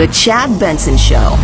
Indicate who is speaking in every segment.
Speaker 1: The Chad Benson Show.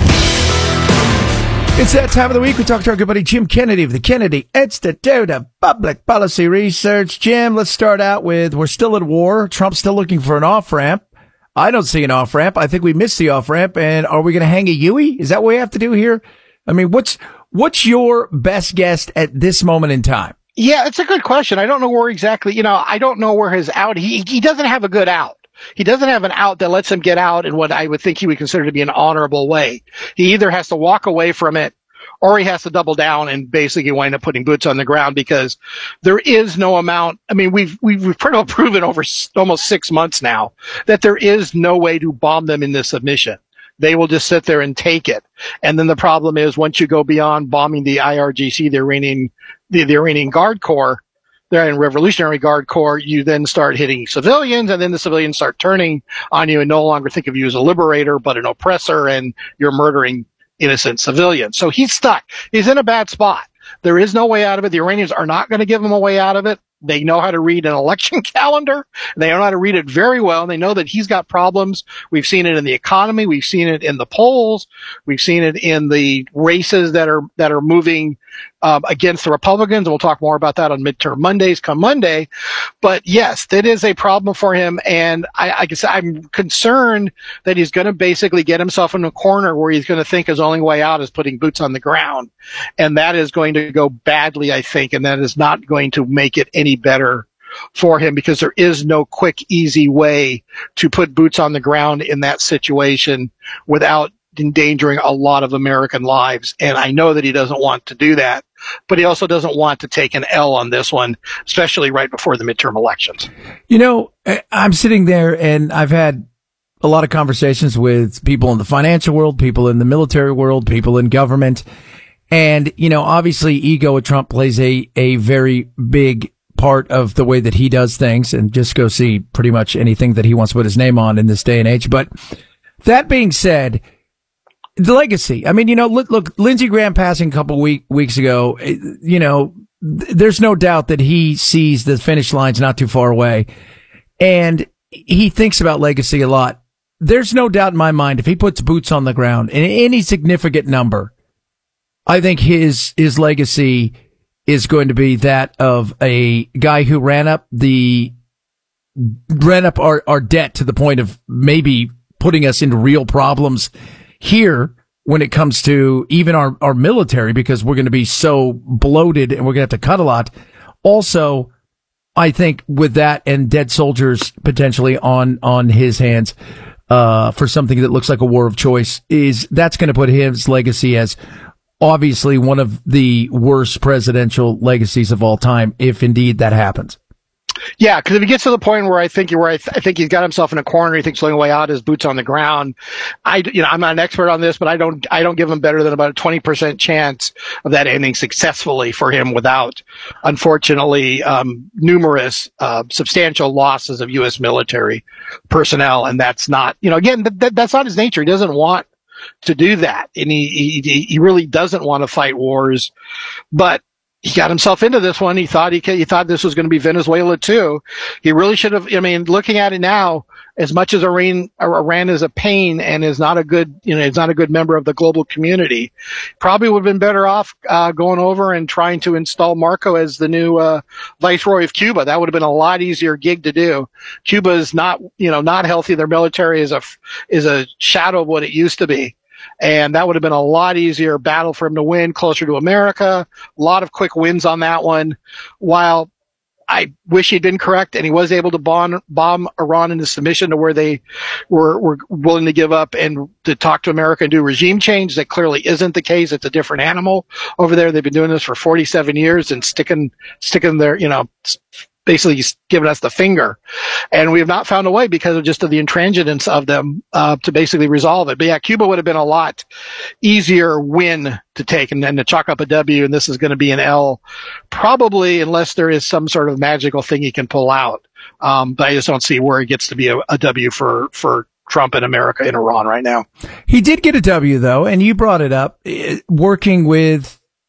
Speaker 2: It's that time of the week. We talk to our good buddy Jim Kennedy of the Kennedy Institute of Public Policy Research. Jim, let's start out with, we're still at war. Trump's still looking for an off-ramp. I don't see an off-ramp. I think we missed the off-ramp. And are we going to hang a Huey? Is that what we have to do here? I mean, what's your best guess at this moment in time?
Speaker 3: Yeah, it's a good question. I don't know where exactly, I don't know where his out, he doesn't have a good out. He doesn't have an out that lets him get out in what I would think he would consider to be an honorable way. He either has to walk away from it or he has to double down and basically wind up putting boots on the ground, because there is no amount. I mean, we've pretty well proven over almost 6 months now that there is no way to bomb them in this submission. They will just sit there and take it. And then the problem is, once you go beyond bombing the IRGC, the Iranian Guard Corps, the Iranian Revolutionary Guard Corps, you then start hitting civilians, and then the civilians start turning on you and no longer think of you as a liberator, but an oppressor, and you're murdering innocent civilians. So he's stuck. He's in a bad spot. There is no way out of it. The Iranians are not going to give him a way out of it. They know how to read an election calendar. They know how to read it very well. They know that he's got problems. We've seen it in the economy. We've seen it in the polls. We've seen it in the races that are moving against the Republicans. We'll talk more about that on midterm Mondays come Monday. But yes, that is a problem for him. And I guess I'm concerned that he's going to basically get himself in a corner where he's going to think his only way out is putting boots on the ground. And that is going to go badly, I think. And that is not going to make it any better for him, because there is no quick, easy way to put boots on the ground in that situation without endangering a lot of American lives. And I know that he doesn't want to do that, but he also doesn't want to take an L on this one, especially right before the midterm elections.
Speaker 2: I'm sitting there and I've had a lot of conversations with people in the financial world, people in the military world, people in government. And, obviously ego at Trump plays a very big part of the way that he does things, and just go see pretty much anything that he wants to put his name on in this day and age. But that being said, the legacy, I mean, look, Lindsey Graham passing a couple weeks ago, there's no doubt that he sees the finish line's not too far away, and he thinks about legacy a lot. There's no doubt in my mind, if he puts boots on the ground in any significant number, I think his legacy is going to be that of a guy who ran up our debt to the point of maybe putting us into real problems here when it comes to even our military, because we're going to be so bloated and we're going to have to cut a lot. Also, I think with that and dead soldiers potentially on his hands, for something that looks like a war of choice, that's going to put his legacy as obviously one of the worst presidential legacies of all time, if indeed that happens.
Speaker 3: Yeah, because if he gets to the point where I think he's got himself in a corner, he thinks the only way out is boots on the ground. I'm not an expert on this, but I don't give him better than about a 20% chance of that ending successfully for him without, unfortunately, numerous substantial losses of U.S. military personnel, and that's not, again, that's not his nature. He doesn't want to do that, and he really doesn't want to fight wars, but he got himself into this one. He thought this was going to be Venezuela too. He really should have. Looking at it now, as much as Iran is a pain and is not a good, is not a good member of the global community, probably would have been better off going over and trying to install Marco as the new viceroy of Cuba. That would have been a lot easier gig to do. Cuba is not healthy. Their military is a shadow of what it used to be. And that would have been a lot easier battle for him to win, closer to America. A lot of quick wins on that one. While I wish he'd been correct and he was able to bomb Iran into submission to where they were willing to give up and to talk to America and do regime change, that clearly isn't the case. It's a different animal over there. They've been doing this for 47 years and sticking their, basically giving us the finger. And we have not found a way because of just the intransigence of them to basically resolve it. But yeah, Cuba would have been a lot easier win to take and then to chalk up a W, and this is going to be an L, probably, unless there is some sort of magical thing he can pull out. But I just don't see where it gets to be a W for Trump and America in Iran right now.
Speaker 2: He did get a W, though, and you brought it up, working with